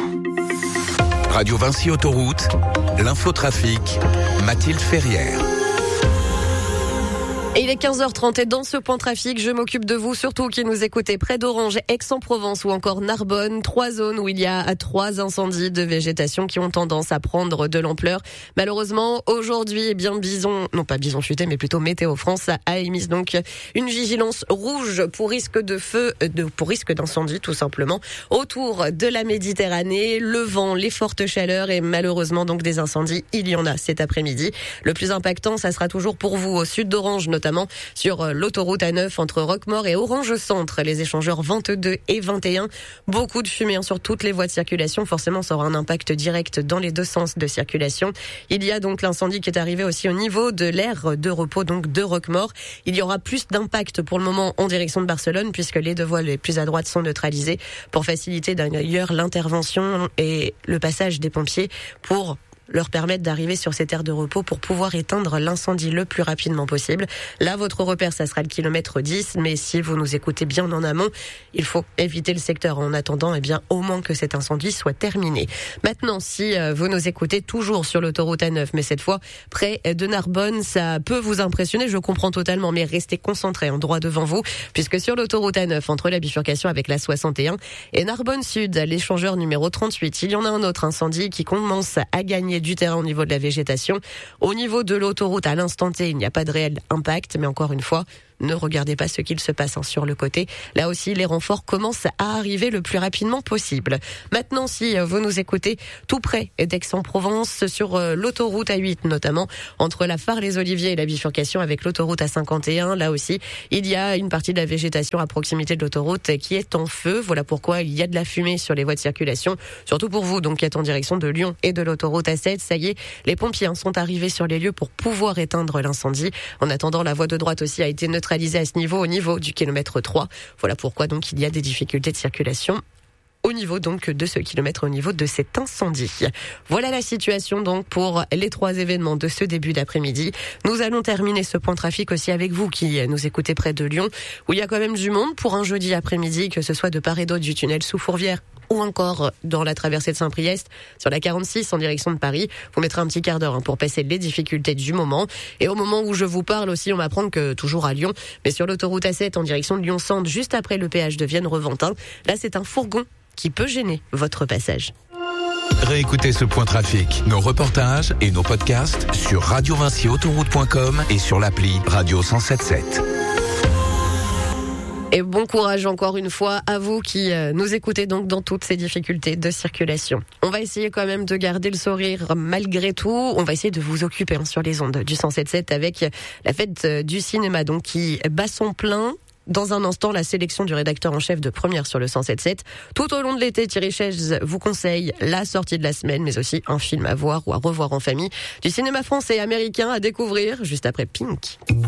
Radio Vinci Autoroute, l'infotrafic, Mathilde Ferrière. Et il est 15h30 et dans ce point trafic, je m'occupe de vous, surtout qui nous écoutez près d'Orange, Aix-en-Provence ou encore Narbonne. 3 zones où il y a 3 incendies de végétation qui ont tendance à prendre de l'ampleur. Malheureusement, aujourd'hui, Bison Futé, mais plutôt Météo France a émis donc une vigilance rouge pour risque de feu, pour risque d'incendie tout simplement, autour de la Méditerranée. Le vent, les fortes chaleurs et malheureusement donc des incendies, il y en a cet après-midi. Le plus impactant, ça sera toujours pour vous au sud d'Orange, notamment sur l'autoroute A9 entre Roquemaure et Orange Centre, les échangeurs 22 et 21. Beaucoup de fumée sur toutes les voies de circulation. Forcément, ça aura un impact direct dans les deux sens de circulation. Il y a donc l'incendie qui est arrivé aussi au niveau de l'aire de repos donc de Roquemaure. Il y aura plus d'impact pour le moment en direction de Barcelone puisque les deux voies les plus à droite sont neutralisées pour faciliter d'ailleurs l'intervention et le passage des pompiers pour leur permettre d'arriver sur cette aire de repos pour pouvoir éteindre l'incendie le plus rapidement possible. Là, votre repère, ça sera le kilomètre 10, mais si vous nous écoutez bien en amont, il faut éviter le secteur en attendant, au moins que cet incendie soit terminé. Maintenant, si vous nous écoutez toujours sur l'autoroute A9, mais cette fois près de Narbonne, ça peut vous impressionner, je comprends totalement, mais restez concentrés en droit devant vous, puisque sur l'autoroute A9, entre la bifurcation avec la 61 et Narbonne Sud, l'échangeur numéro 38, il y en a un autre incendie qui commence à gagner du terrain au niveau de la végétation. Au niveau de l'autoroute, à l'instant T, il n'y a pas de réel impact, mais encore une fois, ne regardez pas ce qu'il se passe sur le côté. Là aussi, les renforts commencent à arriver le plus rapidement possible. Maintenant, si vous nous écoutez tout près d'Aix-en-Provence, sur l'autoroute A8 notamment, entre la Phare-les-Oliviers et la bifurcation avec l'autoroute A51, là aussi, il y a une partie de la végétation à proximité de l'autoroute qui est en feu. Voilà pourquoi il y a de la fumée sur les voies de circulation, surtout pour vous, donc qui êtes en direction de Lyon et de l'autoroute A7. Ça y est, les pompiers sont arrivés sur les lieux pour pouvoir éteindre l'incendie. En attendant, la voie de droite aussi a été neutralisée à ce niveau, au niveau du kilomètre 3. Voilà pourquoi donc il y a des difficultés de circulation au niveau donc de ce kilomètre, au niveau de cet incendie. Voilà la situation donc pour les 3 événements de ce début d'après-midi. Nous allons terminer ce point trafic aussi avec vous qui nous écoutez près de Lyon, où il y a quand même du monde pour un jeudi après-midi, que ce soit de part et d'autre du tunnel sous Fourvière ou encore dans la traversée de Saint-Priest, sur la 46 en direction de Paris. Vous mettrez un petit quart d'heure pour passer les difficultés du moment. Et au moment où je vous parle aussi, on m'apprend que toujours à Lyon, mais sur l'autoroute A7 en direction de Lyon-Centre, juste après le péage de Vienne-Reventin, là c'est un fourgon qui peut gêner votre passage. Réécoutez ce point trafic, nos reportages et nos podcasts sur radiovinciautoroute.com et sur l'appli Radio 107.7. Et bon courage encore une fois à vous qui nous écoutez donc dans toutes ces difficultés de circulation. On va essayer quand même de garder le sourire malgré tout. On va essayer de vous occuper sur les ondes du 107.7 avec la fête du cinéma donc qui bat son plein. Dans un instant, la sélection du rédacteur en chef de Première sur le 107.7. Tout au long de l'été, Thierry Chaise vous conseille la sortie de la semaine, mais aussi un film à voir ou à revoir en famille. Du cinéma français et américain à découvrir juste après Pink.